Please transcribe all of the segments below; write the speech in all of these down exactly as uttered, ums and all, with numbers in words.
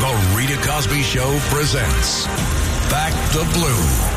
The Rita Cosby Show presents Back the Blue.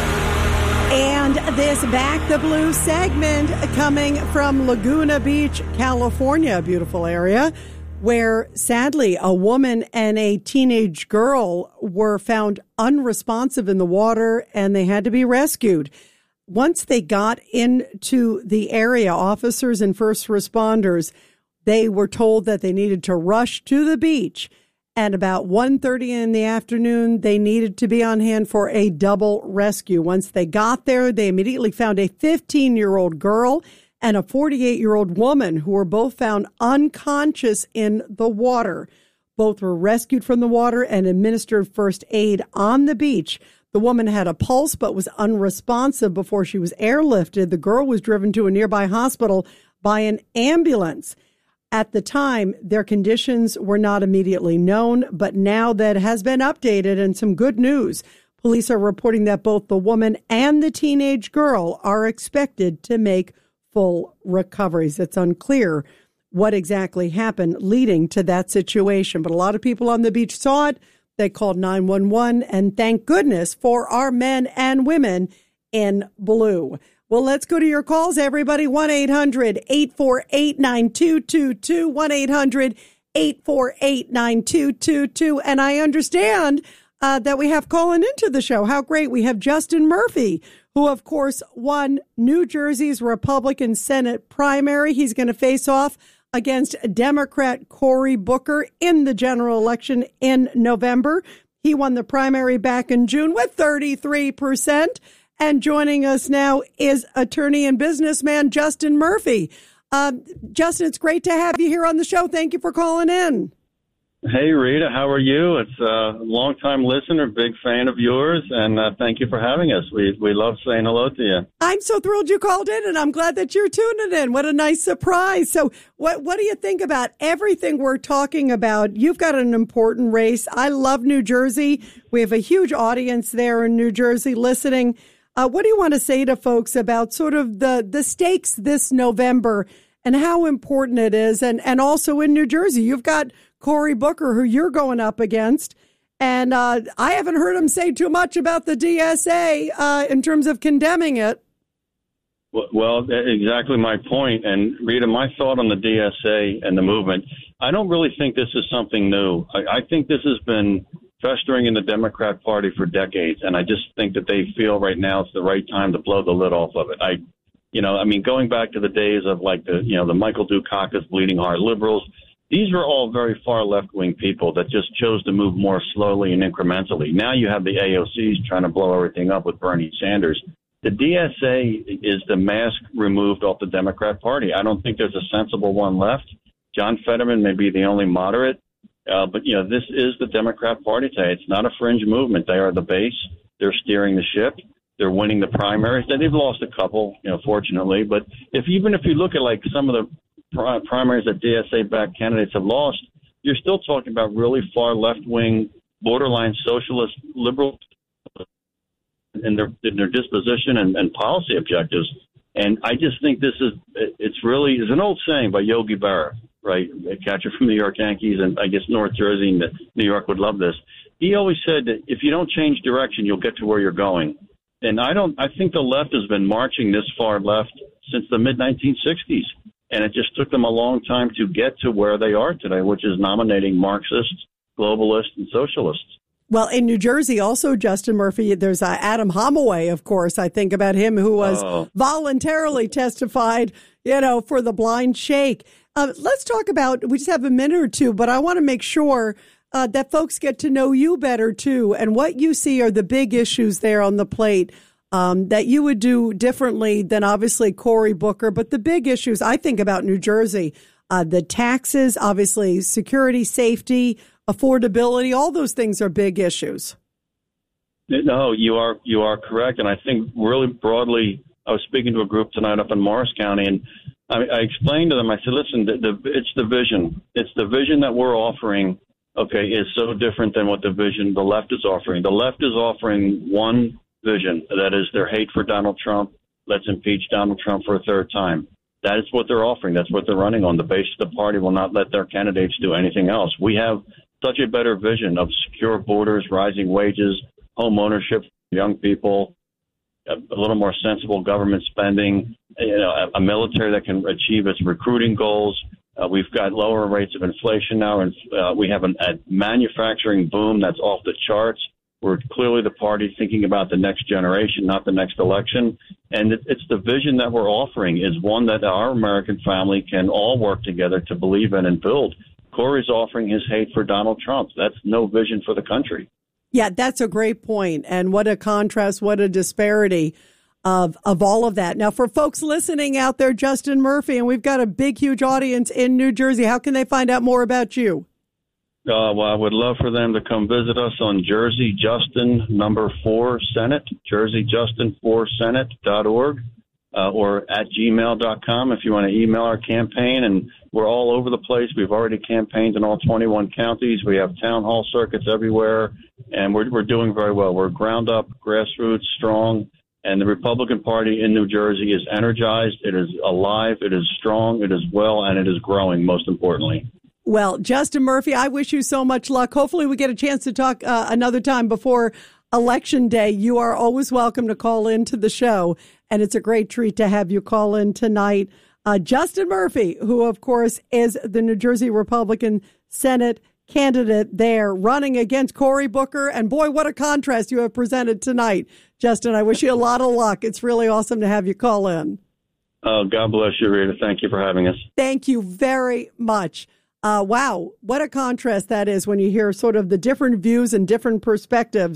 And this Back the Blue segment coming from Laguna Beach, California, a beautiful area, where sadly a woman and a teenage girl were found unresponsive in the water and they had to be rescued. Once they got into the area, officers and first responders, they were told that they needed to rush to the beach. At about one thirty in the afternoon, they needed to be on hand for a double rescue. Once they got there, they immediately found a fifteen-year-old girl and a forty-eight-year-old woman who were both found unconscious in the water. Both were rescued from the water and administered first aid on the beach. The woman had a pulse but was unresponsive before she was airlifted. The girl was driven to a nearby hospital by an ambulance. At the time, their conditions were not immediately known, but now that has been updated and some good news. Police are reporting that both the woman and the teenage girl are expected to make full recoveries. It's unclear what exactly happened leading to that situation, but a lot of people on the beach saw it. They called nine one one, and thank goodness for our men and women in blue. Well, let's go to your calls, everybody. one eight hundred eight four eight nine two two two, one eight hundred eight four eight nine two two two. And I understand uh, that we have calling into the show. How great. We have Justin Murphy, who, of course, won New Jersey's Republican Senate primary. He's going to face off against Democrat Cory Booker in the general election in November. He won the primary back in June with thirty-three percent. And joining us now is attorney and businessman Justin Murphy. Uh, Justin, it's great to have you here on the show. Thank you for calling in. Hey, Rita, how are you? It's a longtime listener, big fan of yours, and uh, thank you for having us. We we love saying hello to you. I'm so thrilled you called in, and I'm glad that you're tuning in. What a nice surprise. So what, what do you think about everything we're talking about? You've got an important race. I love New Jersey. We have a huge audience there in New Jersey listening. Uh, what do you want to say to folks about sort of the, the stakes this November and how important it is? And, and also in New Jersey, you've got Cory Booker, who you're going up against. And uh, I haven't heard him say too much about the D S A uh, in terms of condemning it. Well, well, exactly my point. And Rita, my thought on the D S A and the movement, I don't really think this is something new. I, I think this has been festering in the Democrat Party for decades, and I just think that they feel right now it's the right time to blow the lid off of it. I, you know, I mean, going back to the days of like the, you know, the Michael Dukakis bleeding heart liberals, these were all very far left-wing people that just chose to move more slowly and incrementally. Now you have the A O Cs trying to blow everything up with Bernie Sanders. The D S A is the mask removed off the Democrat Party. I don't think there's a sensible one left. John Fetterman may be the only moderate. Uh, but, you know, this is the Democrat Party today. It's not a fringe movement. They are the base. They're steering the ship. They're winning the primaries. They've lost a couple, you know, fortunately. But if even if you look at, like, some of the pri- primaries that D S A-backed candidates have lost, you're still talking about really far left-wing, borderline socialist, liberal in their, in their disposition and, and policy objectives. And I just think this is – it's really – it's an old saying by Yogi Berra. Right, a catcher from the New York Yankees, and I guess North Jersey and New York would love this. He always said that if you don't change direction, you'll get to where you're going. And I don't. I think the left has been marching this far left since the mid nineteen sixties, and it just took them a long time to get to where they are today, which is nominating Marxists, globalists, and socialists. Well, in New Jersey, also, Justin Murphy, there's uh, Adam Holloway, of course. I think about him, who was oh. voluntarily testified, you know, for the blind shake. Uh, let's talk about, we just have a minute or two, but I want to make sure uh, that folks get to know you better, too, and what you see are the big issues there on the plate um, that you would do differently than, obviously, Cory Booker. But the big issues, I think about New Jersey, uh, the taxes, obviously, security, safety, affordability, all those things are big issues. No, you are you are correct. And I think really broadly, I was speaking to a group tonight up in Morris County, and I, I explained to them, I said, listen, the, the, it's the vision. It's the vision that we're offering, okay, is so different than what the vision the left is offering. The left is offering one vision, that is their hate for Donald Trump. Let's impeach Donald Trump for a third time. That is what they're offering. That's what they're running on. The base of the party will not let their candidates do anything else. We have such a better vision of secure borders, rising wages, home ownership for young people, a, a little more sensible government spending, you know, a, a military that can achieve its recruiting goals. Uh, we've got lower rates of inflation now, and uh, we have an, a manufacturing boom that's off the charts. We're clearly the party thinking about the next generation, not the next election. And it, it's the vision that we're offering is one that our American family can all work together to believe in and build. Corey's offering his hate for Donald Trump. That's no vision for the country. Yeah, that's a great point. And what a contrast, what a disparity of of all of that. Now, for folks listening out there, Justin Murphy, and we've got a big, huge audience in New Jersey, how can they find out more about you? Uh, well, I would love for them to come visit us on Jersey Justin number four Senate, Jersey Justin four Senate dot org, uh, or at gmail dot com if you want to email our campaign. And we're all over the place. We've already campaigned in all twenty-one counties. We have town hall circuits everywhere, and we're we're doing very well. We're ground up, grassroots, strong. And the Republican Party in New Jersey is energized. It is alive. It is strong. It is well, and it is growing, most importantly. Well, Justin Murphy, I wish you so much luck. Hopefully we get a chance to talk uh, another time before Election Day. You are always welcome to call into the show, and it's a great treat to have you call in tonight. Uh, Justin Murphy, who, of course, is the New Jersey Republican Senate candidate there, running against Cory Booker. And boy, what a contrast you have presented tonight. Justin, I wish you a lot of luck. It's really awesome to have you call in. Oh, God bless you, Rita. Thank you for having us. Thank you very much. Uh, wow, what a contrast that is when you hear sort of the different views and different perspectives